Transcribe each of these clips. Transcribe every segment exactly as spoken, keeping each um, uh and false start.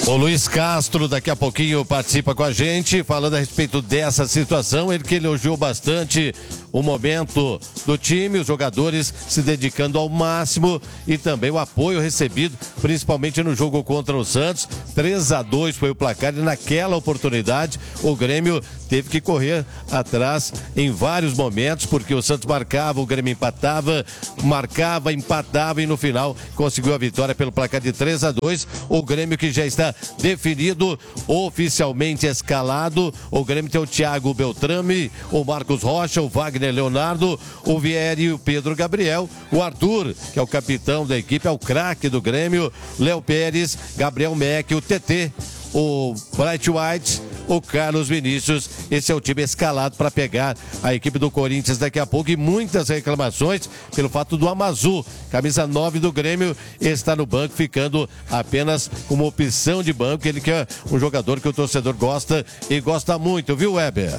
O Luiz Castro daqui a pouquinho participa com a gente, falando a respeito dessa situação. Ele que elogiou bastante o momento do time, os jogadores se dedicando ao máximo e também o apoio recebido, principalmente no jogo contra o Santos. três a dois foi o placar e naquela oportunidade o Grêmio teve que correr atrás em vários momentos, porque o Santos marcava, o Grêmio empatava, marcava, empatava e no final conseguiu a vitória pelo placar de três a dois. O Grêmio que já está definido, oficialmente escalado. O Grêmio tem o Thiago Beltrame, o Marcos Rocha, o Wagner Leonardo, o Vieri e o Pedro Gabriel, o Arthur, que é o capitão da equipe, é o craque do Grêmio, Léo Pérez, Gabriel Meck, o T T, o Bright White, o Carlos Vinícius. Esse é o time escalado para pegar a equipe do Corinthians daqui a pouco, e muitas reclamações pelo fato do Amazu, camisa nove do Grêmio, está no banco, ficando apenas como opção de banco. Ele que é um jogador que o torcedor gosta e gosta muito, viu, Weber?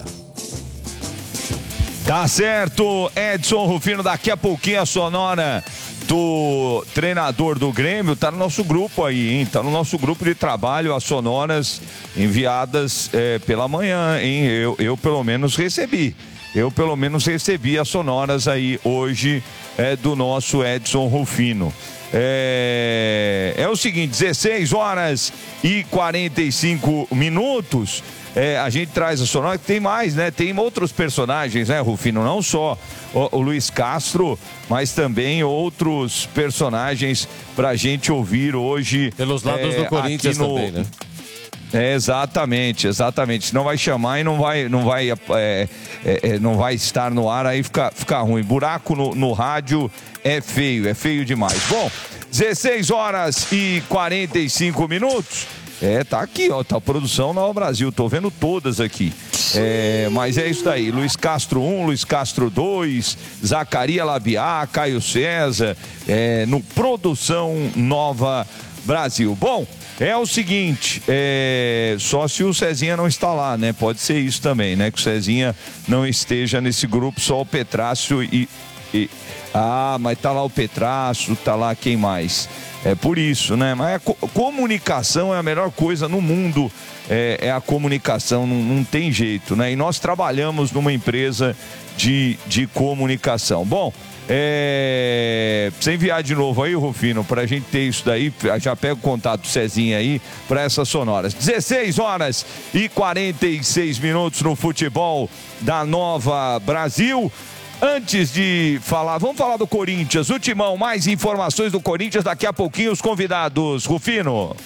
Tá certo, Edson Rufino, daqui a pouquinho a sonora do treinador do Grêmio tá no nosso grupo aí, hein? Tá no nosso grupo de trabalho, as sonoras enviadas é, pela manhã, hein? Eu, eu pelo menos recebi. Eu pelo menos recebi as sonoras aí hoje é, do nosso Edson Rufino. É, é o seguinte, dezesseis horas e quarenta e cinco minutos. É, a gente traz a sonora, que tem mais, né? Tem outros personagens, né, Rufino? Não só o, o Luiz Castro, mas também outros personagens pra gente ouvir hoje. Pelos lados é, do Corinthians no... também, né? É, exatamente, exatamente. Não vai chamar e não vai, não vai, é, é, não vai estar no ar, aí fica, fica ruim. Buraco no, no rádio é feio, é feio demais. Bom, dezesseis horas e quarenta e cinco minutos. É, tá aqui, ó, tá a produção Nova Brasil, tô vendo todas aqui. É, mas é isso daí, Luiz Castro um, Luiz Castro dois, Zacaria Labiá, Caio César, é, no Produção Nova Brasil. Bom, é o seguinte, é, só se o Cezinha não está lá, né? Pode ser isso também, né? Que o Cezinha não esteja nesse grupo, só o Petrácio e... e ah, mas tá lá o Petrácio, tá lá quem mais? É por isso, né? Mas a co comunicação é a melhor coisa no mundo, é, é a comunicação, não, não tem jeito, né? E nós trabalhamos numa empresa de, de comunicação. Bom, é... precisa enviar de novo aí, Rufino, pra gente ter isso daí, já pega o contato do Cezinha aí para essas sonoras. dezesseis horas e quarenta e seis minutos no futebol da Nova Brasil. Antes de falar, vamos falar do Corinthians, o Timão, mais informações do Corinthians, daqui a pouquinho os convidados, Rufino.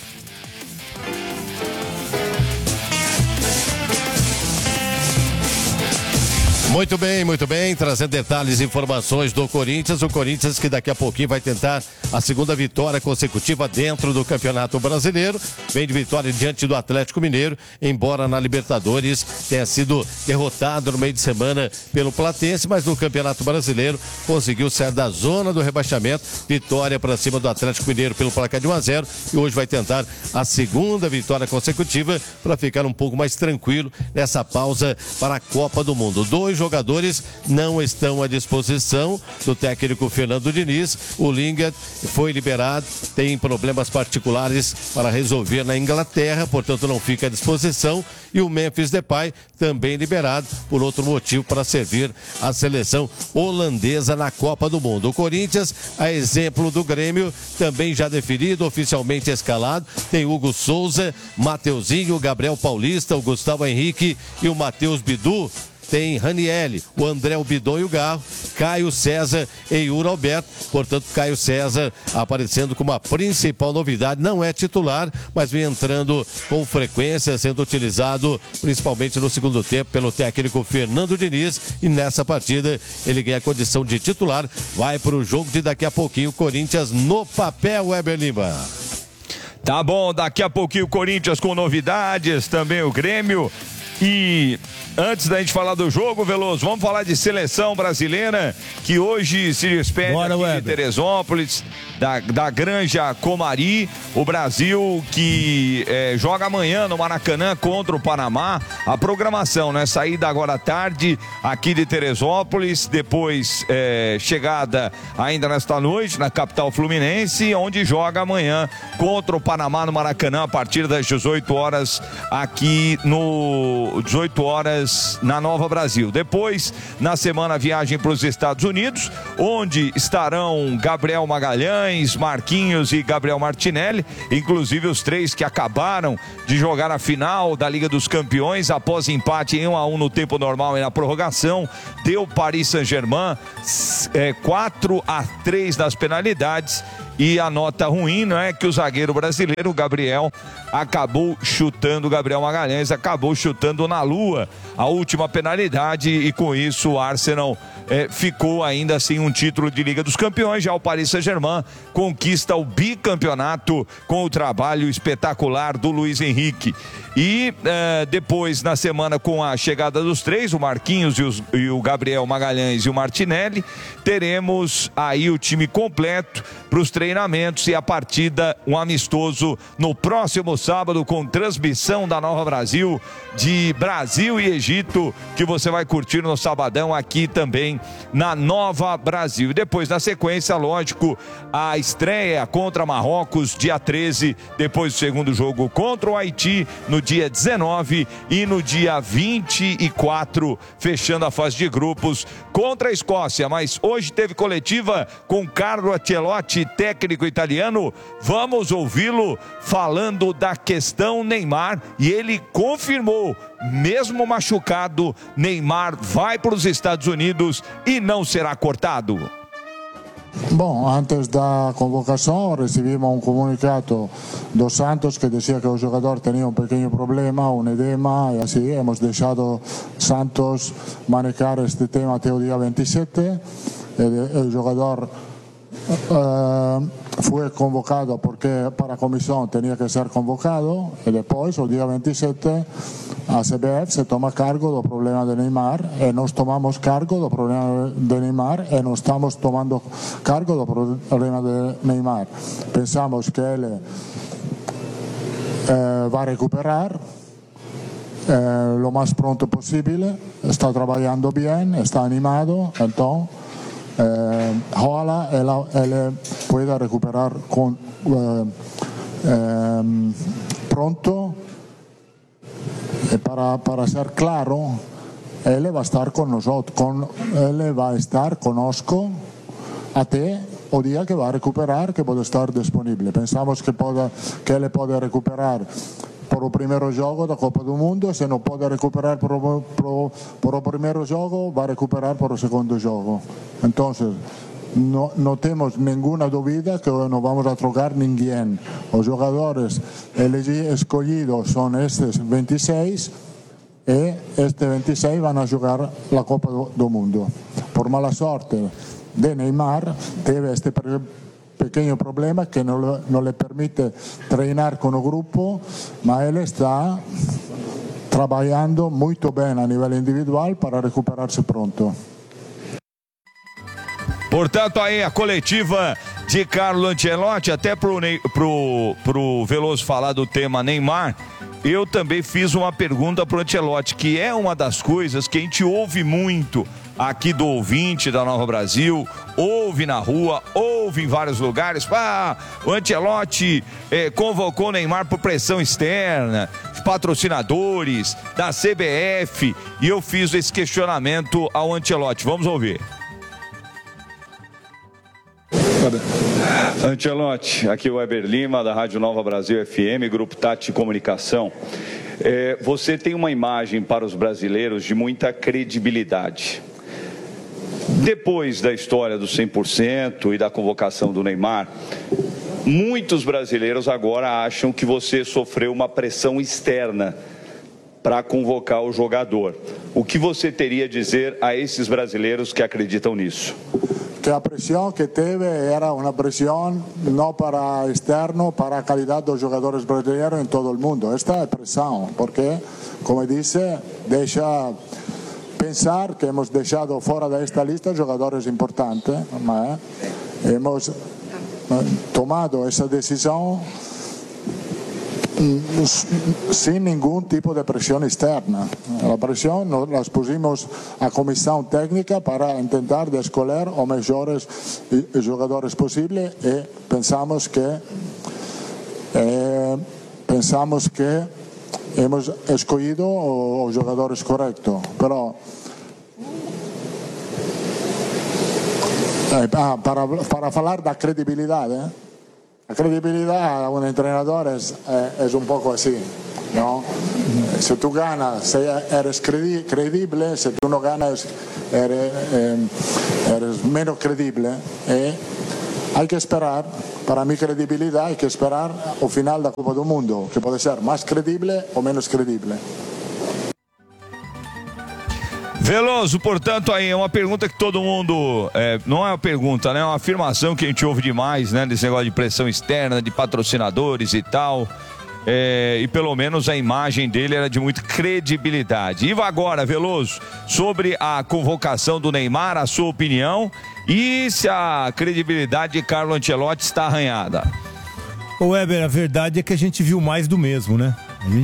Muito bem, muito bem, trazendo detalhes e informações do Corinthians, o Corinthians que daqui a pouquinho vai tentar a segunda vitória consecutiva dentro do Campeonato Brasileiro, vem de vitória diante do Atlético Mineiro, embora na Libertadores tenha sido derrotado no meio de semana pelo Platense, mas no Campeonato Brasileiro conseguiu sair da zona do rebaixamento, vitória para cima do Atlético Mineiro pelo placar de um a zero, e hoje vai tentar a segunda vitória consecutiva para ficar um pouco mais tranquilo nessa pausa para a Copa do Mundo. Dois jogadores não estão à disposição do técnico Fernando Diniz. O Lingard foi liberado, tem problemas particulares para resolver na Inglaterra, portanto não fica à disposição. E o Memphis Depay também liberado por outro motivo, para servir a seleção holandesa na Copa do Mundo. O Corinthians, a exemplo do Grêmio, também já definido, oficialmente escalado, tem Hugo Souza, Mateuzinho, Gabriel Paulista, o Gustavo Henrique e o Matheus Bidu. Tem Ranielli, o André o Bidon e o Garro, Caio César e Yuri Alberto. Portanto, Caio César aparecendo como a principal novidade. Não é titular, mas vem entrando com frequência, sendo utilizado principalmente no segundo tempo pelo técnico Fernando Diniz. E nessa partida ele ganha a condição de titular. Vai para o jogo de daqui a pouquinho, Corinthians no papel, Weber Lima. Tá bom, daqui a pouquinho o Corinthians com novidades, também o Grêmio. E antes da gente falar do jogo, Veloso, vamos falar de seleção brasileira, que hoje se despede Bora, aqui de Teresópolis, da, da Granja Comari. O Brasil que é, joga amanhã no Maracanã contra o Panamá. A programação, né? Saída agora à tarde aqui de Teresópolis, depois é, chegada ainda nesta noite na capital fluminense, onde joga amanhã contra o Panamá no Maracanã a partir das dezoito horas aqui no dezoito horas na Nova Brasil. Depois, na semana, viagem para os Estados Unidos, onde estarão Gabriel Magalhães, Marquinhos e Gabriel Martinelli, inclusive os três que acabaram de jogar a final da Liga dos Campeões após empate em um a um no tempo normal e na prorrogação. Deu Paris Saint-Germain é, quatro a três nas penalidades. E a nota ruim, não é, que o zagueiro brasileiro, o Gabriel, acabou chutando, o Gabriel Magalhães acabou chutando na lua a última penalidade, e com isso o Arsenal é, ficou ainda sem um título de Liga dos Campeões. Já o Paris Saint-Germain conquista o bicampeonato com o trabalho espetacular do Luiz Henrique. E é, depois, na semana, com a chegada dos três, o Marquinhos e, os, e o Gabriel Magalhães e o Martinelli, teremos aí o time completo para os treinamentos e a partida, um amistoso no próximo sábado, com transmissão da Nova Brasil, de Brasil e Egito, que você vai curtir no sabadão aqui também na Nova Brasil. E depois, na sequência, lógico, a estreia contra Marrocos, dia treze, depois do segundo jogo contra o Haiti, no dia dezenove, e no dia vinte e quatro, fechando a fase de grupos contra a Escócia. Mas hoje teve coletiva com Carlo Ancelotti, técnico italiano. Vamos ouvi-lo falando da questão Neymar, e ele confirmou, mesmo machucado, Neymar vai para os Estados Unidos e não será cortado. Bom, antes da convocação recebimos um comunicado dos Santos que dizia que o jogador tinha um pequeno problema, um edema, e assim hemos deixado Santos manejar este tema até o dia vinte e sete. O jogador Uh, foi convocado porque para a comissão tinha que ser convocado, e depois, o dia vinte e sete, a C B F se toma cargo do problema de Neymar, e nós tomamos cargo do problema de Neymar, e nós estamos tomando cargo do problema de Neymar. Pensamos que ele uh, vai recuperar uh, lo mais pronto possível, está trabalhando bem, está animado, então Eh, ojalá él, él pueda recuperar con, eh, eh, pronto. Eh, para, para ser claro, él va a estar con nosotros, con, él va a estar conosco até o día que va a recuperar, que puede estar disponible. Pensamos que, puede, que él puede recuperar por o primeiro jogo da Copa do Mundo. Se não pode recuperar por o, por, por o primeiro jogo, vai recuperar por o segundo jogo. Então, não, não temos nenhuma dúvida que não vamos a trocar ninguém. Os jogadores escolhidos são estes vinte e seis, e estes vinte e seis vão a jogar a Copa do, do Mundo. Por mala sorte de Neymar, teve este pequeno problema que não, não lhe permite treinar com o grupo, mas ele está trabalhando muito bem a nível individual para recuperar-se pronto. Portanto, aí a coletiva de Carlo Ancelotti, até pro, pro, pro Veloso falar do tema Neymar, eu também fiz uma pergunta pro Ancelotti, que é uma das coisas que a gente ouve muito aqui do ouvinte da Nova Brasil, ouve na rua, ouve em vários lugares. Ah, o Ancelotti eh, convocou o Neymar por pressão externa, patrocinadores, da C B F, e eu fiz esse questionamento ao Ancelotti. Vamos ouvir. Ancelotti, aqui é o Weber Lima, da Rádio Nova Brasil F M, Grupo Tati Comunicação. É, você tem uma imagem para os brasileiros de muita credibilidade. Depois da história do cem por cento e da convocação do Neymar, muitos brasileiros agora acham que você sofreu uma pressão externa para convocar o jogador. O que você teria a dizer a esses brasileiros que acreditam nisso? que a pressão que teve era uma pressão não para externo, para a qualidade dos jogadores brasileiros em todo o mundo. Esta é pressão, porque, como disse, deixa pensar que hemos deixado fora desta lista jogadores importantes, mas hemos tomado essa decisão sin ningún tipo de presión externa. La presión nos las pusimos a comisión técnica para intentar escoger los mejores jugadores posibles y pensamos que eh, pensamos que hemos escogido los jugadores correctos. Pero eh, para, para hablar de credibilidad, ¿eh? La credibilidad a un entrenador es, eh, es un poco así, ¿no? Si tú ganas, eres creíble, si tú no ganas, eres, eh, eres menos creíble. Eh. Hay que esperar, para mi credibilidad, hay que esperar al final de la Copa del Mundo, que puede ser más creíble o menos creíble. Veloso, portanto, aí é uma pergunta que todo mundo, é, não é uma pergunta, né? É uma afirmação que a gente ouve demais, né? Desse negócio de pressão externa, de patrocinadores e tal. É, e pelo menos a imagem dele era de muita credibilidade. E agora, Veloso, sobre a convocação do Neymar, a sua opinião e se a credibilidade de Carlo Ancelotti está arranhada. Ô Weber, a verdade é que a gente viu mais do mesmo, né?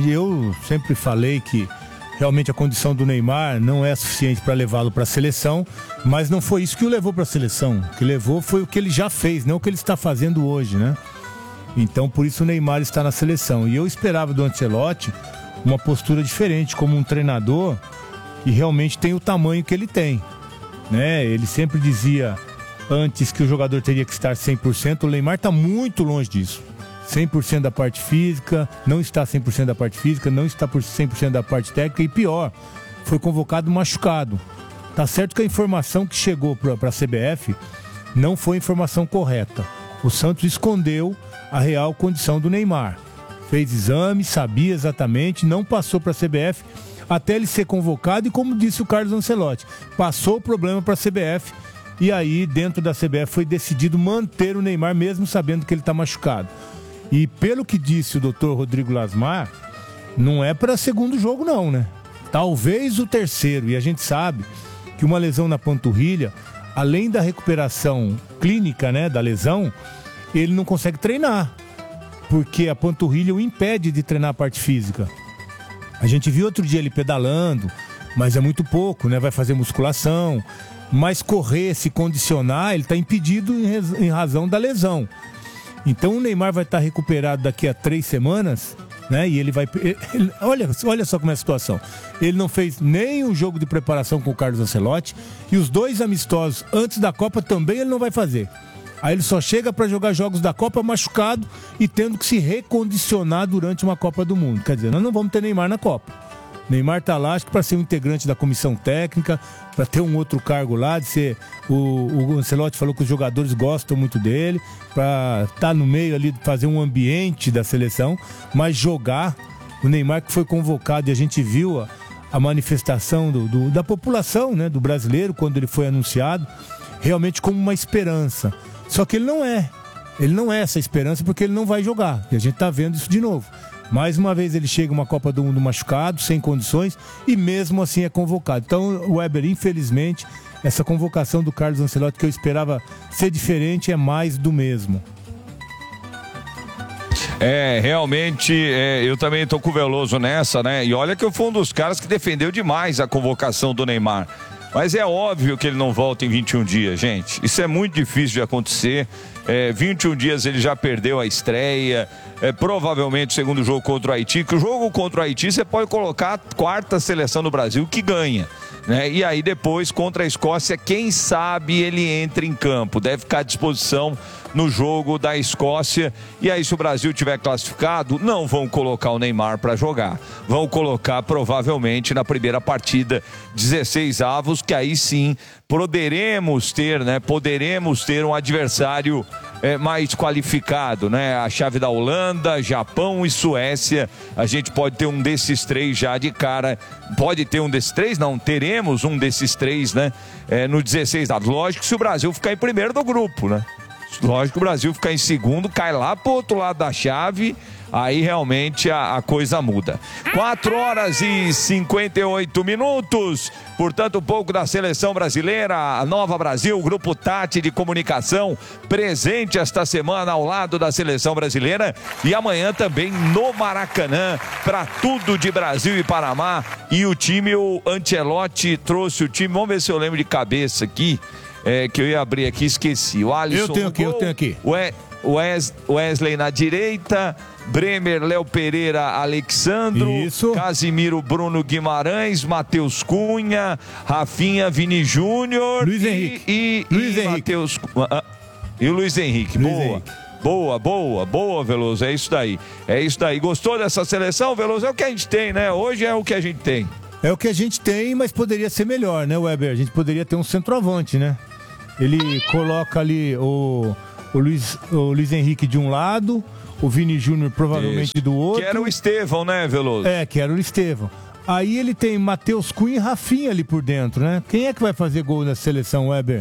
Eu sempre falei que realmente a condição do Neymar não é suficiente para levá-lo para a seleção, mas não foi isso que o levou para a seleção. O que levou foi o que ele já fez, não o que ele está fazendo hoje, né? Então, por isso o Neymar está na seleção. E eu esperava do Ancelotti uma postura diferente, como um treinador que realmente tem o tamanho que ele tem, né? Ele sempre dizia antes que o jogador teria que estar cem por cento, o Neymar está muito longe disso. cem por cento da parte física, não está cem por cento da parte física, não está por cem por cento da parte técnica e pior, foi convocado machucado. Tá certo que a informação que chegou para a C B F não foi a informação correta. O Santos escondeu a real condição do Neymar. Fez exame, sabia exatamente, não passou para a C B F até ele ser convocado e, como disse o Carlos Ancelotti, passou o problema para a C B F e aí dentro da C B F foi decidido manter o Neymar mesmo sabendo que ele está machucado. E pelo que disse o doutor Rodrigo Lasmar, não é para segundo jogo não, né? Talvez o terceiro. E a gente sabe que uma lesão na panturrilha, além da recuperação clínica, né, da lesão, ele não consegue treinar. Porque a panturrilha o impede de treinar a parte física. A gente viu outro dia ele pedalando, mas é muito pouco, né? Vai fazer musculação. Mas correr, se condicionar, ele está impedido em razão da lesão. Então o Neymar vai estar recuperado daqui a três semanas, né? E ele vai... Ele, olha, olha só como é a situação. Ele não fez nem um jogo de preparação com o Carlos Ancelotti e os dois amistosos antes da Copa também ele não vai fazer. Aí ele só chega para jogar jogos da Copa machucado e tendo que se recondicionar durante uma Copa do Mundo. Quer dizer, nós não vamos ter Neymar na Copa. Neymar tá lá, acho que para ser um integrante da comissão técnica, para ter um outro cargo lá, de ser o, o Ancelotti falou que os jogadores gostam muito dele, para estar tá no meio ali, fazer um ambiente da seleção, mas jogar o Neymar que foi convocado e a gente viu a, a manifestação do, do, da população, né, do brasileiro quando ele foi anunciado, realmente como uma esperança. Só que ele não é, ele não é essa esperança porque ele não vai jogar e a gente tá vendo isso de novo. Mais uma vez ele chega uma Copa do Mundo machucado, sem condições, e mesmo assim é convocado. Então, o Weber, infelizmente, essa convocação do Carlos Ancelotti, que eu esperava ser diferente, é mais do mesmo. É, realmente, é, eu também estou com o Veloso nessa, né? E olha que eu fui um dos caras que defendeu demais a convocação do Neymar. Mas é óbvio que ele não volta em vinte e um dias, gente. Isso é muito difícil de acontecer. É, vinte e um dias ele já perdeu a estreia. É, provavelmente o segundo jogo contra o Haiti. Que o jogo contra o Haiti você pode colocar a quarta seleção do Brasil que ganha, né? E aí depois contra a Escócia, quem sabe ele entra em campo. Deve ficar à disposição no jogo da Escócia. E aí se o Brasil tiver classificado, não vão colocar o Neymar para jogar. Vão colocar provavelmente na primeira partida dezesseis avos, que aí sim poderemos ter, né? Poderemos ter um adversário é, mais qualificado, né? A chave da Holanda, Japão e Suécia. A gente pode ter um desses três já de cara. Pode ter um desses três? Não, teremos um desses três, né? É, no dezesseis dados. Lógico que se o Brasil ficar em primeiro do grupo, né? Lógico que o Brasil ficar em segundo, cai lá pro outro lado da chave, aí realmente a, a coisa muda. quatro horas e cinquenta e oito minutos, portanto, um pouco da seleção brasileira, a Nova Brasil, o Grupo Tati de comunicação, presente esta semana ao lado da seleção brasileira e amanhã também no Maracanã, para tudo de Brasil e Panamá. E o time, o Ancelotti trouxe o time, vamos ver se eu lembro de cabeça aqui. É, que eu ia abrir aqui, esqueci. O Alisson. Eu tenho aqui, gol, eu tenho aqui. O Wes, Wesley na direita, Bremer, Léo Pereira, Alexandro, Isso. Casimiro, Bruno Guimarães, Matheus Cunha, Rafinha, Vini Júnior, Luiz Henrique. E, e, Luiz e Henrique. Matheus, e o Luiz Henrique. Luiz boa. Henrique. Boa, boa, boa, Veloso. É isso daí. É isso daí. Gostou dessa seleção, Veloso? É o que a gente tem, né? Hoje é o que a gente tem. É o que a gente tem, mas poderia ser melhor, né, Weber? A gente poderia ter um centroavante, né? Ele coloca ali o, o, Luiz, o Luiz Henrique de um lado, o Vini Júnior provavelmente Isso. do outro. Que era o Estevão, né, Veloso? É, que era o Estevão. Aí ele tem Matheus Cunha e Rafinha ali por dentro, né? Quem é que vai fazer gol na seleção, Weber?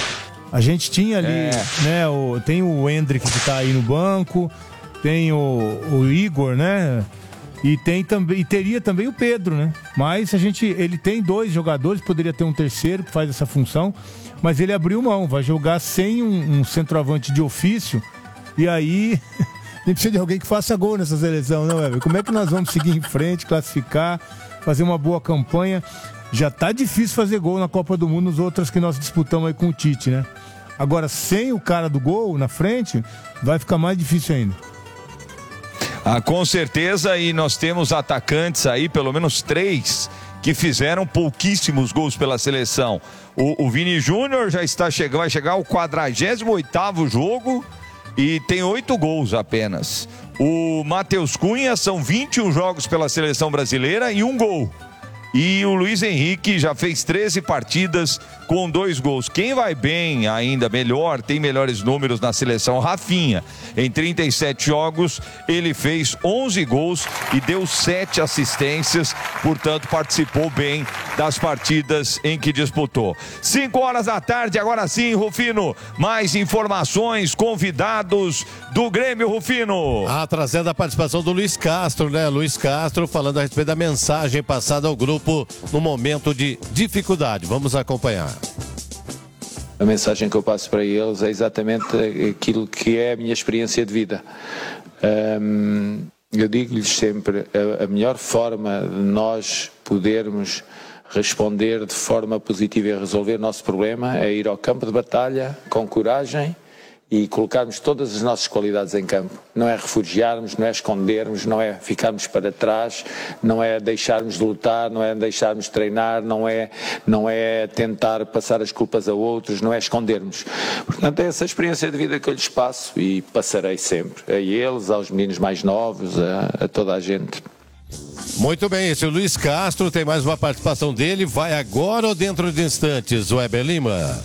A gente tinha ali, é. né? O, tem o Hendrick que tá aí no banco, tem o, o Igor, né? E, tem também, e teria também o Pedro, né? Mas a gente, ele tem dois jogadores, poderia ter um terceiro que faz essa função, mas ele abriu mão, vai jogar sem um, um centroavante de ofício, e aí a gente precisa de alguém que faça gol nessa seleção, não é? Como é que nós vamos seguir em frente, classificar, fazer uma boa campanha? Já tá difícil fazer gol na Copa do Mundo, nos outros que nós disputamos aí com o Tite, né? Agora, sem o cara do gol na frente, vai ficar mais difícil ainda. Ah, com certeza, e nós temos atacantes aí, pelo menos três, que fizeram pouquíssimos gols pela seleção. O, o Vini Júnior já está chegando, vai chegar ao quadragésimo oitavo jogo e tem oito gols apenas. O Matheus Cunha são vinte e um jogos pela seleção brasileira e um gol. E o Luiz Henrique já fez treze partidas com dois gols. Quem vai bem ainda melhor, tem melhores números na seleção, Rafinha. Em trinta e sete jogos, ele fez onze gols e deu sete assistências. Portanto, participou bem das partidas em que disputou. cinco horas da tarde, agora sim, Rufino. Mais informações, convidados do Grêmio, Rufino. Ah, trazendo a participação do Luiz Castro, né? Luiz Castro falando a respeito da mensagem passada ao grupo no momento de dificuldade. Vamos acompanhar. A mensagem que eu passo para eles é exatamente aquilo que é a minha experiência de vida. Um, eu digo-lhes sempre, a, a melhor forma de nós podermos responder de forma positiva e resolver o nosso problema é ir ao campo de batalha com coragem e colocarmos todas as nossas qualidades em campo. Não é refugiarmos, não é escondermos, não é ficarmos para trás, não é deixarmos de lutar, não é deixarmos de treinar, não é, não é tentar passar as culpas a outros, não é escondermos. Portanto, é essa experiência de vida que eu lhes passo e passarei sempre. A eles, aos meninos mais novos, a, a toda a gente. Muito bem, esse é o Luiz Castro, tem mais uma participação dele. Vai agora ou dentro de instantes, Weber Lima?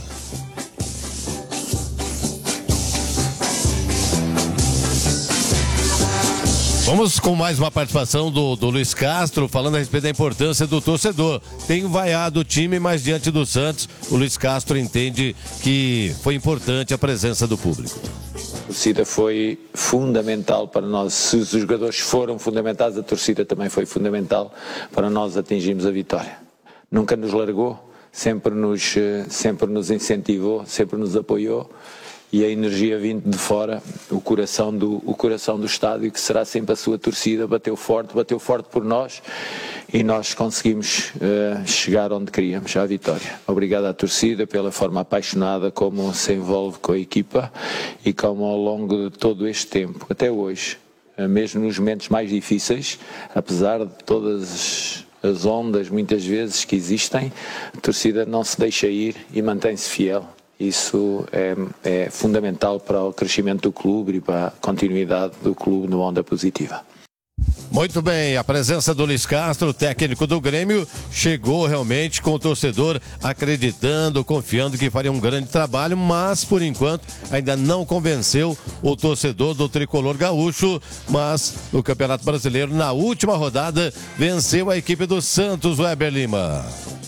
Vamos com mais uma participação do, do Luiz Castro, falando a respeito da importância do torcedor. Tem vaiado o time, mas diante do Santos, o Luiz Castro entende que foi importante a presença do público. A torcida foi fundamental para nós. Se os jogadores foram fundamentais, a torcida também foi fundamental para nós atingirmos a vitória. Nunca nos largou, sempre nos, sempre nos incentivou, sempre nos apoiou. E a energia vindo de fora, o coração do, o coração do estádio, que será sempre a sua torcida, bateu forte, bateu forte por nós e nós conseguimos uh, chegar onde queríamos, à vitória. Obrigado à torcida pela forma apaixonada como se envolve com a equipa e como ao longo de todo este tempo, até hoje, uh, mesmo nos momentos mais difíceis, apesar de todas as ondas muitas vezes que existem, a torcida não se deixa ir e mantém-se fiel. Isso é, é fundamental para o crescimento do clube e para a continuidade do clube numa onda positiva. Muito bem, a presença do Luiz Castro, técnico do Grêmio, chegou realmente com o torcedor acreditando, confiando que faria um grande trabalho, mas por enquanto ainda não convenceu o torcedor do tricolor gaúcho, mas no Campeonato Brasileiro, na última rodada, venceu a equipe do Santos, Weber Lima.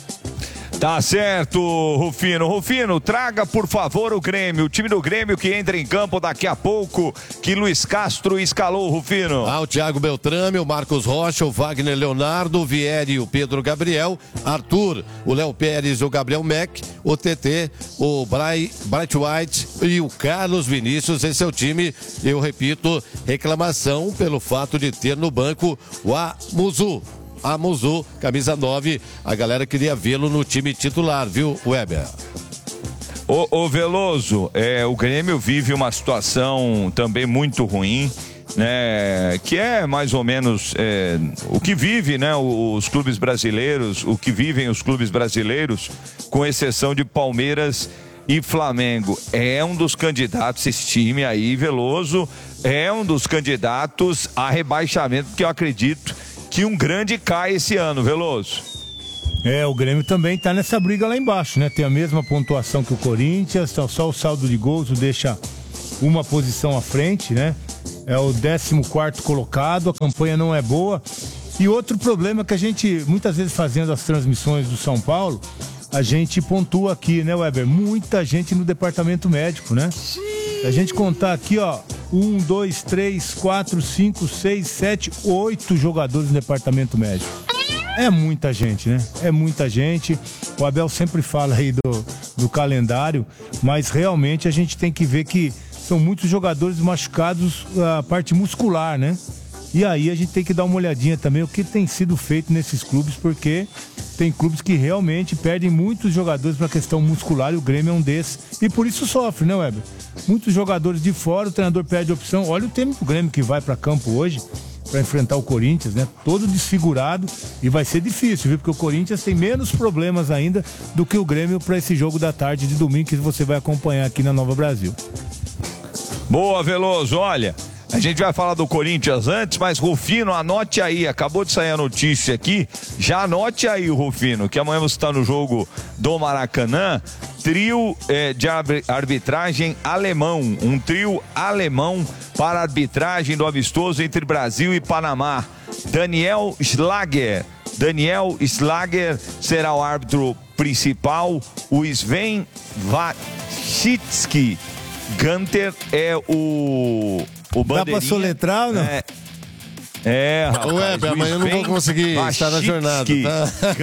Tá certo, Rufino. Rufino, traga, por favor, o Grêmio. O time do Grêmio que entra em campo daqui a pouco, que Luiz Castro escalou, Rufino. Ah, o Thiago Beltrame, o Marcos Rocha, o Wagner Leonardo, o Vieri e o Pedro Gabriel, Arthur, o Léo Pérez e o Gabriel Mack, o T T, o Bray, Bright White e o Carlos Vinícius. Esse é o time, eu repito, reclamação pelo fato de ter no banco o Amuzu. Amuzu, camisa nove, a galera queria vê-lo no time titular, viu, Weber? Ô, ô Veloso, é, o Grêmio vive uma situação também muito ruim, né? Que é mais ou menos é, o que vive, né? Os clubes brasileiros, o que vivem os clubes brasileiros, com exceção de Palmeiras e Flamengo. É um dos candidatos, esse time aí, Veloso, é um dos candidatos a rebaixamento, porque eu acredito que um grande cai esse ano, Veloso. É, o Grêmio também tá nessa briga lá embaixo, né? Tem a mesma pontuação que o Corinthians, só o saldo de gols o deixa uma posição à frente, né? É o décimo quarto colocado, a campanha não é boa. E outro problema que a gente, muitas vezes fazendo as transmissões do São Paulo, a gente pontua aqui, né, Weber? Muita gente no departamento médico, né? A gente contar aqui, ó, um, dois, três, quatro, cinco, seis, sete, oito jogadores no departamento médico. É muita gente, né? É muita gente. O Abel sempre fala aí do, do calendário, mas realmente a gente tem que ver que são muitos jogadores machucados, a parte muscular, né? E aí a gente tem que dar uma olhadinha também o que tem sido feito nesses clubes, porque tem clubes que realmente perdem muitos jogadores para a questão muscular e o Grêmio é um desses. E por isso sofre, né, Weber? Muitos jogadores de fora, o treinador perde a opção. Olha o tempo do Grêmio que vai para campo hoje para enfrentar o Corinthians, né? Todo desfigurado e vai ser difícil, viu? Porque o Corinthians tem menos problemas ainda do que o Grêmio para esse jogo da tarde de domingo que você vai acompanhar aqui na Nova Brasil. Boa, Veloso, olha... A gente vai falar do Corinthians antes, mas Rufino, anote aí, acabou de sair a notícia aqui, já anote aí, Rufino, que amanhã você está no jogo do Maracanã, trio é, de arbitragem alemão, um trio alemão para arbitragem do amistoso entre Brasil e Panamá. Daniel Schlager, Daniel Schlager será o árbitro principal, o Sven Wachitsky Gunter é o... O Dá pra soletrar ou não? É, é rapaz. Weber, amanhã eu não vou conseguir estar na jornada, tá?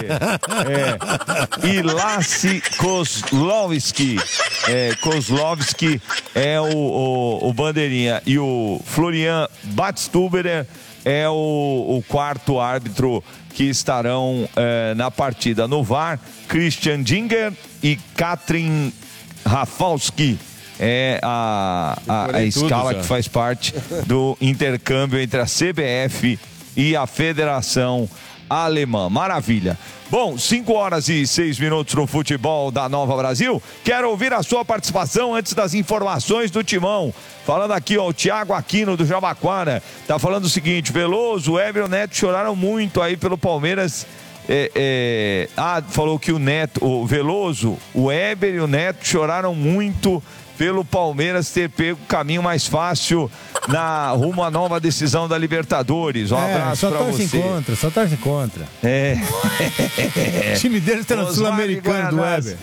É. E Lassi Kozlowski. É, Kozlowski é o, o, o bandeirinha. E o Florian Batstuberer é o, o quarto árbitro que estarão é, na partida. No V A R, Christian Dinger e Katrin Rafalski. É a, a, a escala que faz parte do intercâmbio entre a C B F e a Federação Alemã. Maravilha. Bom, cinco horas e seis minutos no futebol da Nova Brasil. Quero ouvir a sua participação antes das informações do Timão. Falando aqui, ó, o Thiago Aquino do Jabaquara tá falando o seguinte: Veloso, o Weber e o Neto choraram muito aí pelo Palmeiras. É, é... Ah, falou que o Neto, o Veloso, o Weber e o Neto choraram muito pelo Palmeiras ter pego o caminho mais fácil na rumo à nova decisão da Libertadores. Um é, abraço pra você. Só torce contra, só torce contra. É. O time dele está na Sul-Americana do Weber.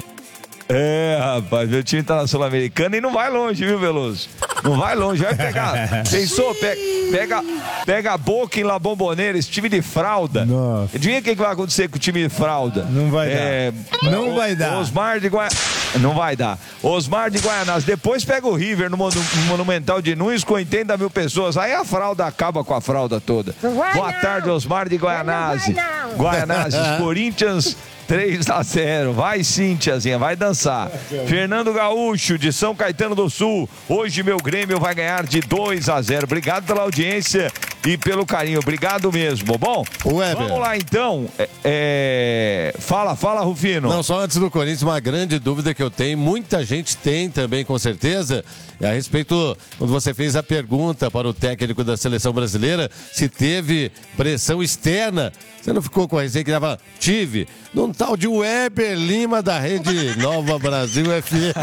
É, rapaz, meu time tá na Sul-Americana e não vai longe, viu, Veloso? Não vai longe, vai pegar. Pensou? Pega, pega, pega a boca em La Bombonera, esse time de fralda. Nossa. Adivinha o que vai acontecer com o time de fralda? Não vai é, dar. Não o, vai dar. Osmar de Guaianazes. Não vai dar. Osmar de Guaianazes. Depois pega o River no, Monu, no Monumental de Nunes com oitenta mil pessoas. Aí a fralda acaba com a fralda toda. Boa não. tarde, Osmar de Guaianazes. Guaianazes, Corinthians. três a zero, vai sim, tiazinha, vai dançar. Fernando Gaúcho, de São Caetano do Sul. Hoje meu Grêmio vai ganhar de dois a zero. Obrigado pela audiência e pelo carinho. Obrigado mesmo. Bom, Weber. Vamos lá então. É, é... Fala, fala, Rufino. Não, só antes do Corinthians, uma grande dúvida que eu tenho, muita gente tem também, com certeza, é a respeito, quando você fez a pergunta para o técnico da seleção brasileira, se teve pressão externa. Você não ficou com a receita que dava? Tive. Num tal de Weber Lima da Rede Nova Brasil F M.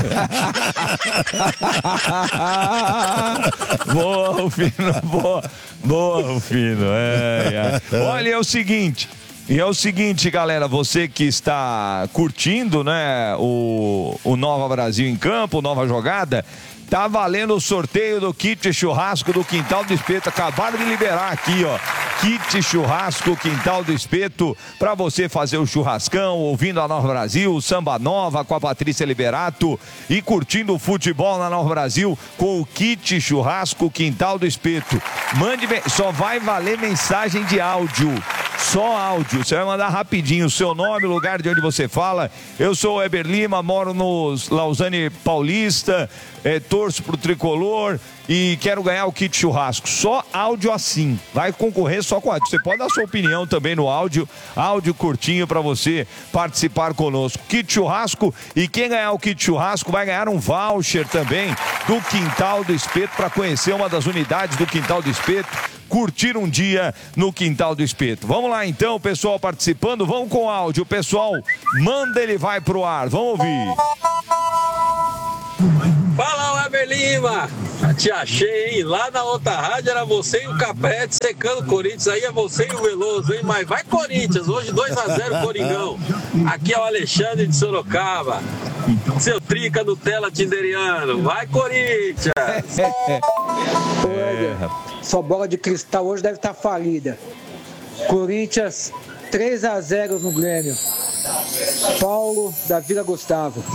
Boa, Rufino, boa. Boa, Rufino. É, é. Olha, é o seguinte. E é o seguinte, galera, você que está curtindo, né, o, o Nova Brasil em Campo, Nova Jogada, tá valendo o sorteio do kit churrasco do Quintal do Espeto. Acabaram de liberar aqui, ó. Kit churrasco Quintal do Espeto, para você fazer o churrascão, ouvindo a Nova Brasil, Samba Nova com a Patrícia Liberato e curtindo o futebol na Nova Brasil com o kit churrasco Quintal do Espeto. Mande, só vai valer mensagem de áudio. Só áudio, você vai mandar rapidinho o seu nome, o lugar de onde você fala. Eu sou o Weber Lima, moro no Lausanne Paulista, é, torço pro Tricolor e quero ganhar o kit churrasco. Só áudio assim, vai concorrer só com áudio. Você pode dar sua opinião também no áudio, áudio curtinho para você participar conosco. Kit churrasco, e quem ganhar o kit churrasco vai ganhar um voucher também do Quintal do Espeto para conhecer uma das unidades do Quintal do Espeto, curtir um dia no Quintal do Espeto. Vamos lá então, pessoal participando, vamos com áudio, pessoal, manda, ele vai pro ar, vamos ouvir. Fala, Weber Lima, te achei, hein? Lá na outra rádio era você e o Capete secando o Corinthians, aí é você e o Veloso, hein? Mas vai Corinthians, hoje dois a zero Coringão. Aqui é o Alexandre de Sorocaba, seu trica Nutella tinderiano, vai Corinthians! Ô, Weber, sua bola de cristal hoje deve estar falida. Corinthians três a zero no Grêmio. Paulo da Vila Gustavo.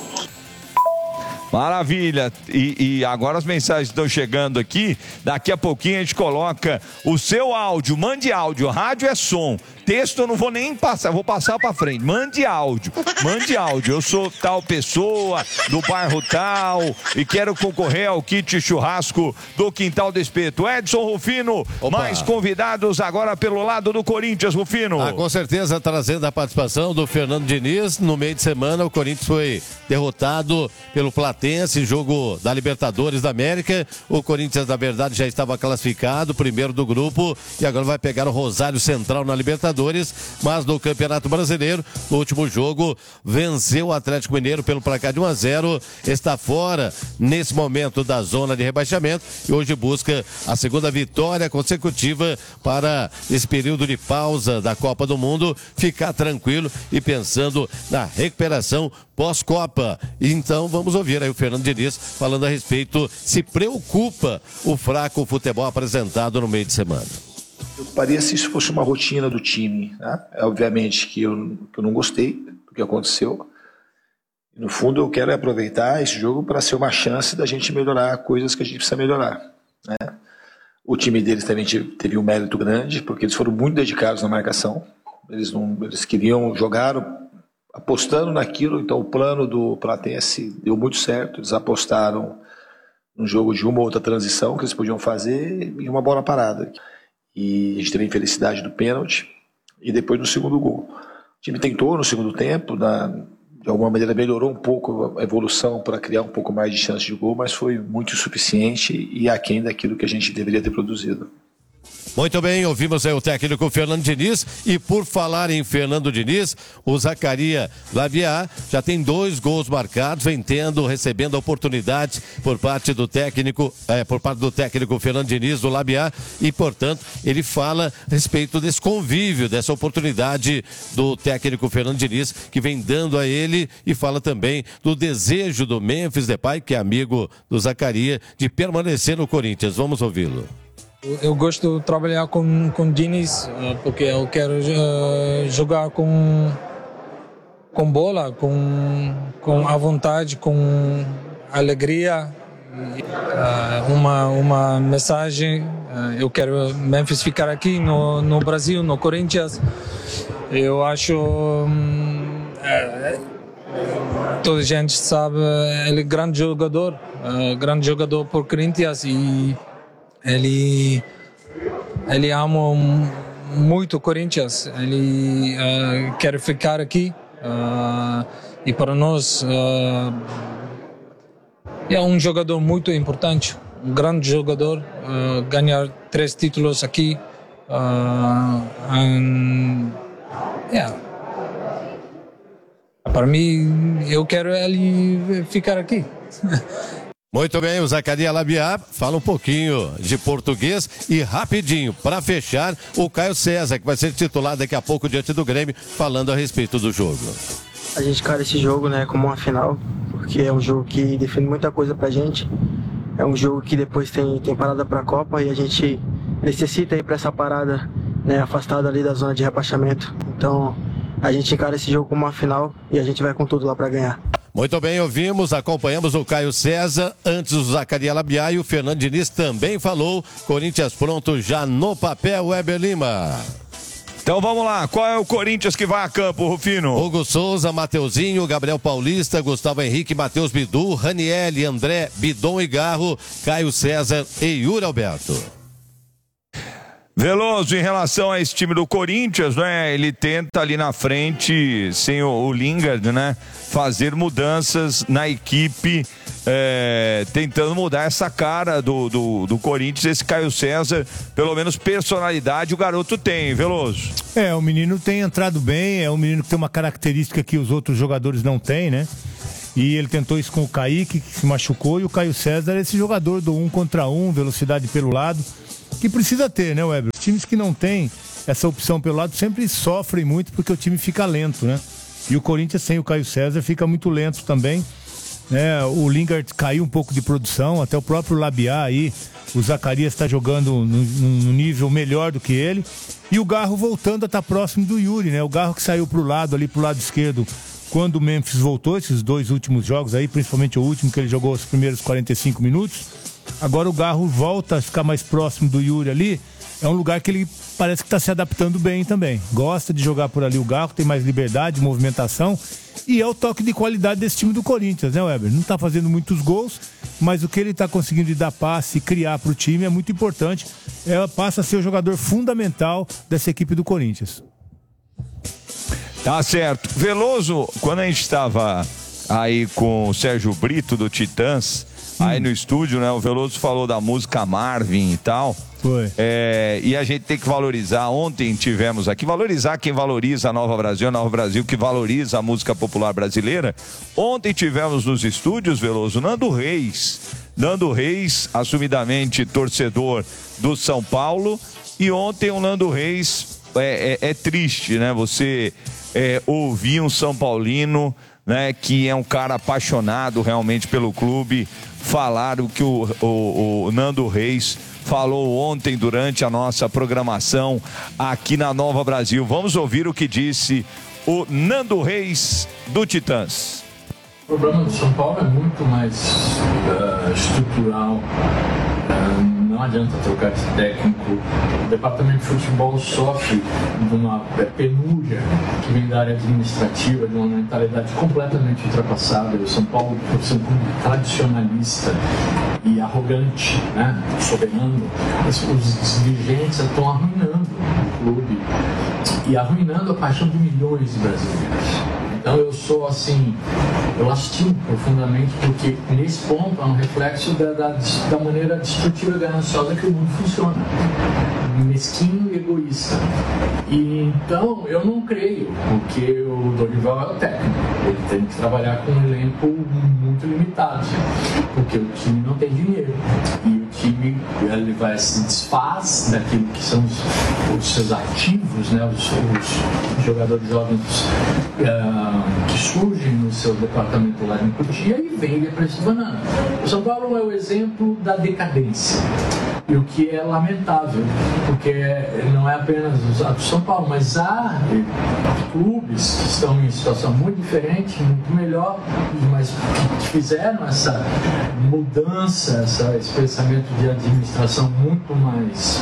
Maravilha, e, e agora as mensagens estão chegando aqui, daqui a pouquinho a gente coloca o seu áudio, mande áudio, rádio é som, texto eu não vou nem passar, vou passar para frente, mande áudio, mande áudio, eu sou tal pessoa, do bairro tal, e quero concorrer ao kit churrasco do Quintal do Espeto. Edson, Rufino, Opa. mais convidados agora pelo lado do Corinthians, Rufino. Ah, com certeza, trazendo a participação do Fernando Diniz, no meio de semana o Corinthians foi derrotado pelo Platense, jogo da Libertadores da América. O Corinthians, na verdade, já estava classificado, primeiro do grupo, e agora vai pegar o Rosário Central na Libertadores, mas no Campeonato Brasileiro, no último jogo, venceu o Atlético Mineiro pelo placar de um a zero, está fora nesse momento da zona de rebaixamento e hoje busca a segunda vitória consecutiva para esse período de pausa da Copa do Mundo ficar tranquilo e pensando na recuperação pós-Copa. Então vamos ouvir aí o Fernando Diniz falando a respeito, se preocupa o fraco futebol apresentado no meio de semana. Eu preocuparia se isso fosse uma rotina do time, né? É, obviamente que eu, que eu não gostei do que aconteceu. No fundo eu quero aproveitar esse jogo para ser uma chance da gente melhorar coisas que a gente precisa melhorar, né? O time deles também teve um mérito grande, porque eles foram muito dedicados na marcação. Eles, não, eles queriam jogar apostando naquilo, então o plano do Platense deu muito certo, eles apostaram num jogo de uma ou outra transição que eles podiam fazer e uma bola parada. E a gente teve a infelicidade do pênalti e depois no segundo gol. O time tentou no segundo tempo, na, de alguma maneira melhorou um pouco a evolução para criar um pouco mais de chance de gol, mas foi muito insuficiente e aquém daquilo que a gente deveria ter produzido. Muito bem, ouvimos aí o técnico Fernando Diniz, e por falar em Fernando Diniz, o Zaccaria Labiá já tem dois gols marcados, vem tendo, recebendo oportunidades por parte do técnico, é, por parte do técnico Fernando Diniz, do Labiá, e portanto ele fala a respeito desse convívio, dessa oportunidade do técnico Fernando Diniz, que vem dando a ele, e fala também do desejo do Memphis Depay, que é amigo do Zaccaria, de permanecer no Corinthians. Vamos ouvi-lo. Eu gosto de trabalhar com com Diniz porque eu quero uh, jogar com com bola, com com a vontade, com alegria. Uh, uma uma mensagem. Uh, eu quero Memphis ficar aqui no no Brasil, no Corinthians. Eu acho um, uh, toda a gente sabe, ele é grande jogador, uh, grande jogador por Corinthians, e ele ele ama muito o Corinthians, ele uh, quer ficar aqui uh, e para nós uh, é um jogador muito importante, um grande jogador, uh, ganhar três títulos aqui. Uh, and, yeah. Para mim, eu quero ele ficar aqui. Muito bem, o Zacarias Labiá fala um pouquinho de português e rapidinho, para fechar, o Caio César, que vai ser titular daqui a pouco diante do Grêmio, falando a respeito do jogo. A gente cara esse jogo, né, como uma final, porque é um jogo que define muita coisa pra gente. É um jogo que depois tem, tem parada pra Copa e a gente necessita ir pra essa parada, né, afastada ali da zona de rebaixamento. Então, a gente encara esse jogo como uma final e a gente vai com tudo lá pra ganhar. Muito bem, ouvimos, acompanhamos o Caio César, antes o Zacarias Labiá e o Fernando Diniz também falou. Corinthians pronto já no papel, Weber Lima. Então vamos lá, qual é o Corinthians que vai a campo, Rufino? Hugo Souza, Mateuzinho, Gabriel Paulista, Gustavo Henrique, Matheus Bidu, Ranielli, André, Bidon e Garro, Caio César e Yuri Alberto. Veloso, em relação a esse time do Corinthians, né? Ele tenta ali na frente, sem o, o Lingard, né? Fazer mudanças na equipe, é, tentando mudar essa cara do, do, do Corinthians. Esse Caio César, pelo menos personalidade, o garoto tem, Veloso. É, o menino tem entrado bem, é um menino que tem uma característica que os outros jogadores não têm, né? E ele tentou isso com o Kaique, que se machucou, e o Caio César é esse jogador do um contra um, velocidade pelo lado, que precisa ter, né, Weber? Os times que não têm essa opção pelo lado sempre sofrem muito porque o time fica lento, né? E o Corinthians sem o Caio César fica muito lento também, né? O Lingard caiu um pouco de produção, até o próprio Labiá aí, o Zacarias está jogando no, no nível melhor do que ele, e o Garro voltando a estar próximo do Yuri, né? O Garro que saiu pro lado ali, pro lado esquerdo, quando o Memphis voltou, esses dois últimos jogos aí, principalmente o último que ele jogou os primeiros quarenta e cinco minutos. Agora o Garro volta a ficar mais próximo do Yuri ali. É um lugar que ele parece que está se adaptando bem também. Gosta de jogar por ali o Garro, tem mais liberdade, movimentação. E é o toque de qualidade desse time do Corinthians, né, Weber? Não está fazendo muitos gols, mas o que ele está conseguindo de dar passe e criar para o time é muito importante. Ela passa a ser o jogador fundamental dessa equipe do Corinthians. Tá certo. Veloso, quando a gente estava aí com o Sérgio Brito do Titãs, aí no estúdio, né? O Veloso falou da música Marvin e tal. Foi. É, e a gente tem que valorizar. Ontem tivemos aqui, valorizar quem valoriza a Nova Brasil, a Nova Brasil que valoriza a música popular brasileira. Ontem tivemos nos estúdios, Veloso, Nando Reis. Nando Reis, assumidamente torcedor do São Paulo. E ontem o Nando Reis, é, é, é triste, né? Você é, ouvir um São Paulino, né, que é um cara apaixonado realmente pelo clube, falar o que o, o, o Nando Reis falou ontem durante a nossa programação aqui na Nova Brasil. Vamos ouvir o que disse o Nando Reis do Titãs. O problema do São Paulo é muito mais uh, estrutural. Uh, não adianta trocar de técnico. O departamento de futebol sofre de uma penúria que vem da área administrativa, de uma mentalidade completamente ultrapassada. O São Paulo, por ser um clube tradicionalista e arrogante, né, soberano, os, os dirigentes estão arruinando o clube e arruinando a paixão de milhões de brasileiros. Então eu sou assim, eu lastimo profundamente porque nesse ponto é um reflexo da, da, da maneira destrutiva e gananciosa que o mundo funciona. Mesquinho e egoísta. E então eu não creio, porque o Dorival é o técnico. Ele tem que trabalhar com um elenco muito limitado, porque o time não tem dinheiro. E o time ele vai se desfaz daquilo que são os, os seus ativos, né? os, os jogadores jovens uh, que surgem no seu departamento lá em Cotia e vendem a preço de banana. O São Paulo é o exemplo da decadência. E o que é lamentável, porque não é apenas o do São Paulo, mas há clubes que estão em situação muito diferente, muito melhor, mas que fizeram essa mudança, essa, esse pensamento de administração muito mais,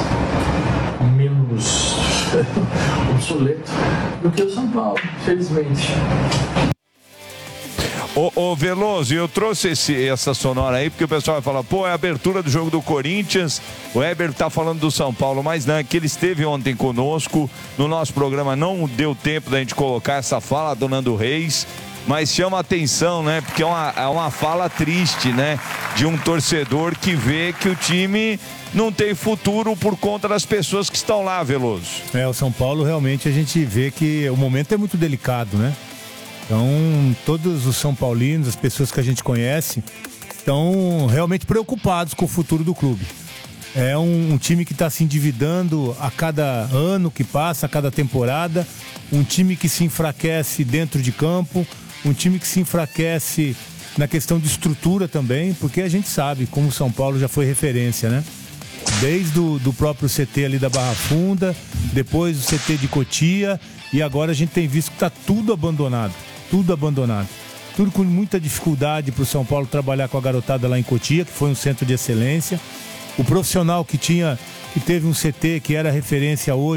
menos obsoleto do que o São Paulo, infelizmente. Ô, ô Veloso, eu trouxe esse, essa sonora aí, porque o pessoal vai falar, pô, é a abertura do jogo do Corinthians, o Heber tá falando do São Paulo, mas não, é que ele esteve ontem conosco, no nosso programa não deu tempo da gente colocar essa fala do Nando Reis, mas chama atenção, né, porque é uma, é uma fala triste, né, de um torcedor que vê que o time não tem futuro por conta das pessoas que estão lá, Veloso. É, o São Paulo realmente a gente vê que o momento é muito delicado, né? Então, todos os São Paulinos, as pessoas que a gente conhece, estão realmente preocupados com o futuro do clube. É um, um time que está se endividando a cada ano que passa, a cada temporada. Um time que se enfraquece dentro de campo. Um time que se enfraquece na questão de estrutura também, porque a gente sabe como o São Paulo já foi referência, né? Desde o do próprio C T ali da Barra Funda, depois o C T de Cotia, e agora a gente tem visto que está tudo abandonado. Tudo abandonado. Tudo com muita dificuldade para o São Paulo trabalhar com a garotada lá em Cotia, que foi um centro de excelência. O profissional que tinha, que teve um C T que era referência hoje,